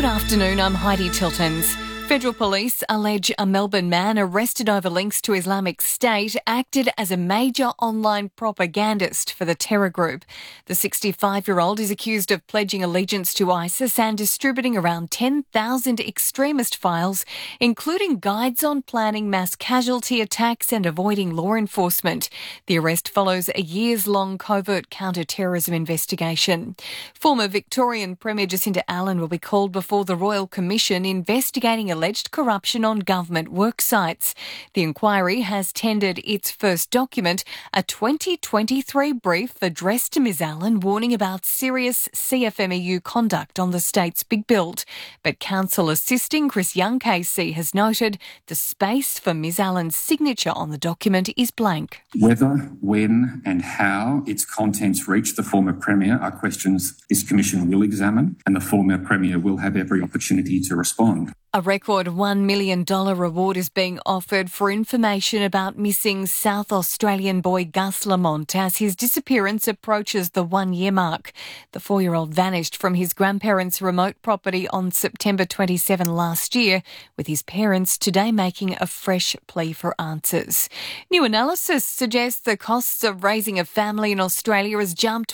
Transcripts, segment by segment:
Good afternoon, I'm Heidi Tiltons. Federal police allege a Melbourne man arrested over links to Islamic State acted as a major online propagandist for the terror group. The 65-year-old is accused of pledging allegiance to ISIS and distributing around 10,000 extremist files, including guides on planning mass casualty attacks and avoiding law enforcement. The arrest follows a years-long covert counter-terrorism investigation. Former Victorian Premier Jacinta Allan will be called before the Royal Commission investigating alleged corruption on government work sites. The inquiry has tendered its first document, a 2023 brief addressed to Ms Allan warning about serious CFMEU conduct on the state's big build. But counsel assisting Chris Young KC has noted the space for Ms Allan's signature on the document is blank. Whether, when and how its contents reach the former Premier are questions this Commission will examine, and the former Premier will have every opportunity to respond. A record $1 million reward is being offered for information about missing South Australian boy Gus Lamont as his disappearance approaches the 1-year mark. The 4-year-old vanished from his grandparents' remote property on September 27 last year, with his parents today making a fresh plea for answers. New analysis suggests the costs of raising a family in Australia has jumped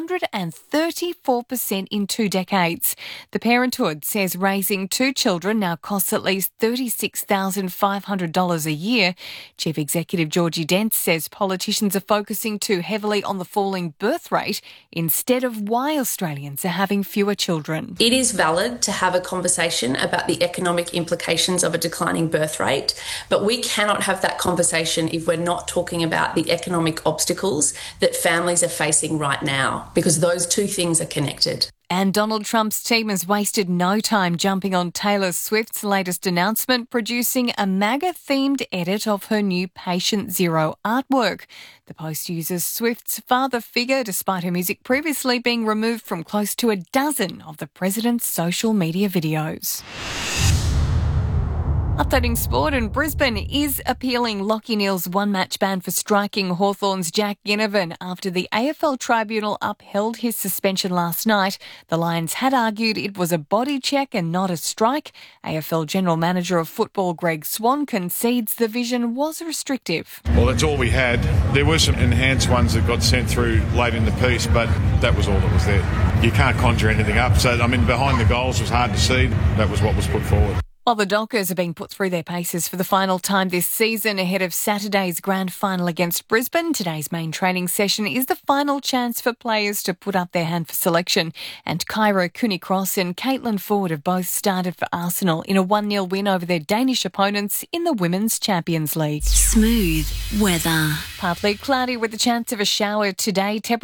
134% in 2 decades. The Parenthood says raising 2 children now costs at least $36,500 a year. Chief Executive Georgie Dent says politicians are focusing too heavily on the falling birth rate instead of why Australians are having fewer children. It is valid to have a conversation about the economic implications of a declining birth rate, but we cannot have that conversation if we're not talking about the economic obstacles that families are facing right now, because those two things are connected. And Donald Trump's team has wasted no time jumping on Taylor Swift's latest announcement, producing a MAGA-themed edit of her new Patient Zero artwork. The post uses Swift's father figure, despite her music previously being removed from close to a dozen of the president's social media videos. Updating sport, and Brisbane is appealing Lachie Neale's one-match ban for striking Hawthorn's Jack Ginnivan after the AFL Tribunal upheld his suspension last night. The Lions had argued it was a body check and not a strike. AFL General Manager of Football Greg Swan concedes the vision was restrictive. Well, that's all we had. There were some enhanced ones that got sent through late in the piece, but that was all that was there. You can't conjure anything up. So, behind the goals was hard to see. That was what was put forward. While the Dockers are being put through their paces for the final time this season ahead of Saturday's grand final against Brisbane, today's main training session is the final chance for players to put up their hand for selection. And Kyra Cooney-Cross and Caitlin Ford have both started for Arsenal in a 1-0 win over their Danish opponents in the Women's Champions League. Smooth weather. Partly cloudy with the chance of a shower today.